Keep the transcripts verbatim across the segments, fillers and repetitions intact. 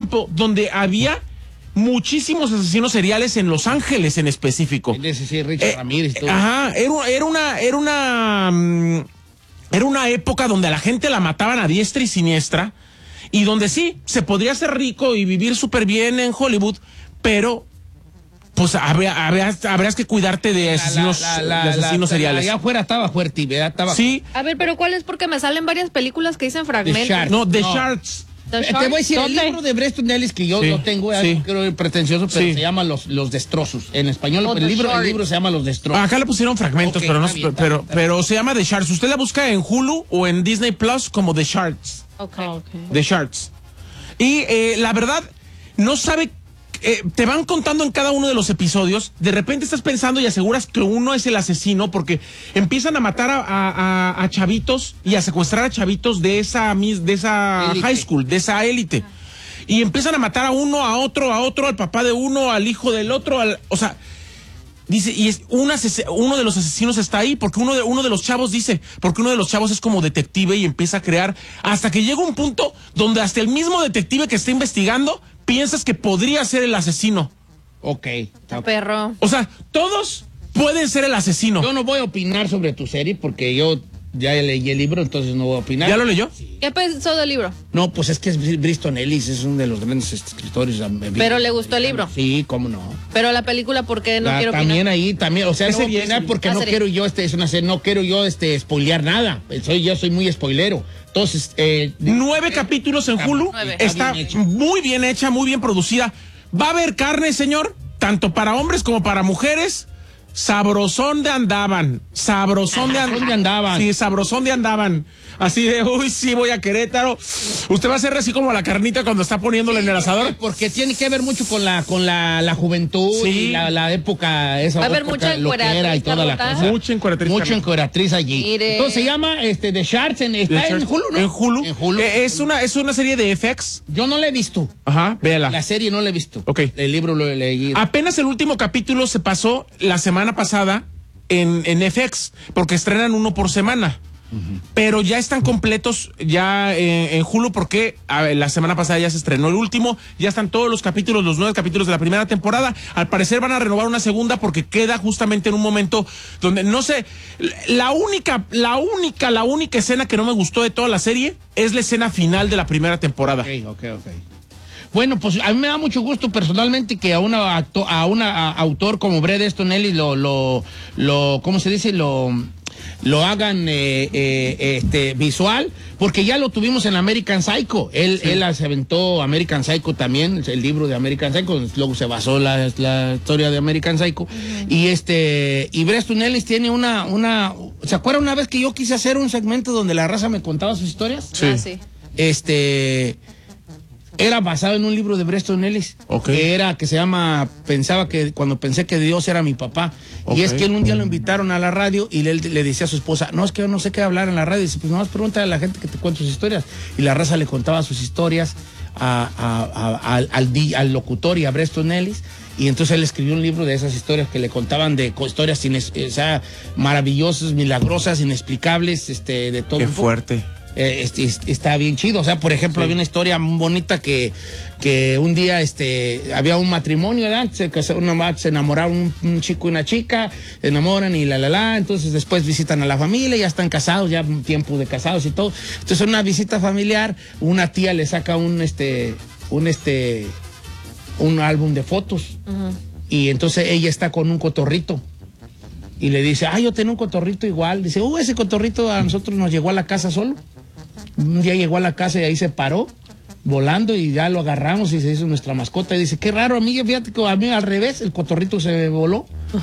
tiempo donde había muchísimos asesinos seriales en Los Ángeles en específico. Ese sí, Richard eh, Ramírez. Todo. Ajá, era, era una, era una, um, era una época donde a la gente la mataban a diestra y siniestra y donde sí, se podría ser rico y vivir súper bien en Hollywood, pero pues habría, habrías, habrías que cuidarte de asesinos, la, la, la, de asesinos la, seriales. Allá afuera estaba fuerte, ¿verdad? Estaba sí. A ver, pero ¿cuál es? Porque me salen varias películas que dicen fragmentos. Shark. No, The No. Sharks. The Te voy a decir, ¿Dónde? el libro de Breston Ellis que yo Sí, lo tengo, sí. no quiero ir pretencioso, pero Sí. se llama Los, los Destrozos. En español, Oh, el, The libro, el Sharks. libro se llama Los Destrozos. Acá le pusieron fragmentos, Ok, pero no, está bien, está pero, bien, está bien. pero se llama The Sharks. Usted la busca en Hulu o en Disney Plus como The Sharks. Okay. Okay. The Sharks. Y eh, la verdad, no sabe, eh, te van contando en cada uno de los episodios, de repente estás pensando y aseguras que uno es el asesino porque empiezan a matar a, a, a, a chavitos y a secuestrar a chavitos de esa, mis- de esa Élite. high school, de esa élite. Y empiezan a matar a uno, a otro, a otro, al papá de uno, al hijo del otro, al, o sea... Dice, y es un ases- uno de los asesinos está ahí, porque uno de, uno de los chavos dice, porque uno de los chavos es como detective y empieza a crear, hasta que llega un punto donde hasta el mismo detective que está investigando, piensas que podría ser el asesino. Ok. está ok. Perro. O sea, todos pueden ser el asesino. Yo no voy a opinar sobre tu serie porque yo ya leí el libro, entonces no voy a opinar. ¿Ya lo leyó? ¿Qué pensó del libro? No, pues es que es Briston Ellis, es uno de los grandes escritores. Pero le gustó el libro. Sí, cómo no. Pero la película, ¿por qué no La- quiero también opinar? ahí, también, o sea, Ese no voy a bien, opinar sí. porque Ah, no serie. quiero yo, este, es una serie, no quiero yo, este, spoilear nada. Soy, yo soy muy spoilero. Entonces, eh, Nueve capítulos en Hulu. Nueve. Está Está bien hecha. muy bien hecha, muy bien producida. Va a haber carne, señor, tanto para hombres como para mujeres. Sabrosón de andaban. Sabrosón de, and- Sabrosón de andaban. Sí, sabrosón de andaban. Así de, uy, sí, voy a Querétaro. Usted va a ser así como la carnita cuando está poniéndole en el asador. porque tiene que ver mucho con la, con la, la juventud Sí. y la, la época, esa Va a haber época mucha loquera y toda la encueratriz, cosa. Mucha encueratriz, Mucha Carmen. encueratriz allí. Mire. Entonces se llama, este, The Sharks, en, está en Hulu, ¿no? En Hulu. En Hulu. Eh, es, una, es una serie de F X. Yo no la he visto. Ajá, véala. La serie no la he visto. Ok. El libro lo he leído. Apenas el último capítulo se pasó la semana pasada en, en F X, porque estrenan uno por semana. Uh-huh. Pero ya están completos ya en, en Hulu porque a ver, la semana pasada ya se estrenó el último, ya están todos los capítulos, los nueve capítulos de la primera temporada. Al parecer van a renovar una segunda porque queda justamente en un momento donde, no sé, la única, la única, la única escena que no me gustó de toda la serie es la escena final de la primera temporada. Ok, ok, ok. Bueno, pues a mí me da mucho gusto personalmente que a una acto, a una a, autor como Bret Easton Ellis lo, lo, lo, ¿cómo se dice? Lo, lo hagan eh, eh, este visual, porque ya lo tuvimos en American Psycho. Él, sí. él se aventó American Psycho también, el libro de American Psycho, luego se basó la, la historia de American Psycho. Uh-huh. Y este, y Bret Easton Ellis tiene una, una, ¿se acuerda una vez que yo quise hacer un segmento donde la raza me contaba sus historias? Sí. Ah, sí. Este, era basado en un libro de Bret Easton Ellis, okay. que era, que se llama, pensaba que, cuando pensé que Dios era mi papá, okay. y es que él un día lo invitaron a la radio y le, le decía a su esposa, no, es que yo no sé qué hablar en la radio, y dice, pues nomás pregúntale a la gente que te cuenta sus historias, y la raza le contaba sus historias a, a, a, a, al, al, al locutor y a Bret Easton Ellis, y entonces él escribió un libro de esas historias que le contaban de historias ines, o sea, maravillosas, milagrosas, inexplicables, este, de todo. Qué fuerte. Eh, este, este, está bien chido, o sea, por ejemplo, sí. había una historia muy bonita que, que un día este, había un matrimonio, ¿verdad? Se, una, se enamoraron un, un chico y una chica, se enamoran y la la la, entonces después visitan a la familia, ya están casados, ya un tiempo de casados y todo. Entonces en una visita familiar, una tía le saca un este, un este, un álbum de fotos, uh-huh. y entonces ella está con un cotorrito. Y le dice, ah, yo tengo un cotorrito igual. Dice, uh, ese cotorrito a nosotros nos llegó a la casa solo. Un día llegó a la casa y ahí se paró, volando, y ya lo agarramos y se hizo nuestra mascota. Y dice, qué raro, a mí, fíjate que a mí al revés, el cotorrito se voló.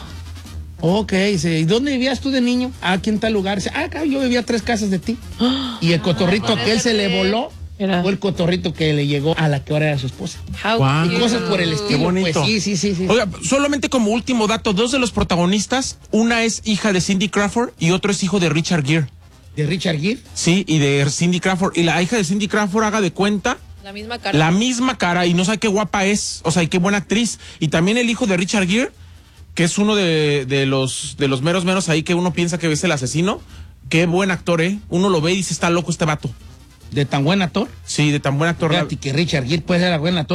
Ok, dice, ¿y dónde vivías tú de niño? Ah, aquí en tal lugar. Dice, ah, acá yo vivía a tres casas de ti. Y el cotorrito que él se le voló Era. fue el cotorrito que le llegó a la que ahora era su esposa. Wow. Y cosas por el estilo. Qué bonito. Pues, sí, sí, sí, sí. Oiga, solamente como último dato, dos de los protagonistas, una es hija de Cindy Crawford y otro es hijo de Richard Gere. ¿De Richard Gere? Sí, y de Cindy Crawford. Y la hija de Cindy Crawford, haga de cuenta, la misma cara. La misma cara, y no sabe qué guapa es, o sea, y qué buena actriz. Y también el hijo de Richard Gere, que es uno de, de los de los meros meros ahí que uno piensa que es el asesino. Qué buen actor, ¿eh? Uno lo ve y dice, está loco este vato. ¿De tan buen actor? Sí, de tan buen actor. Fíjate que Richard Gere puede ser buen actor.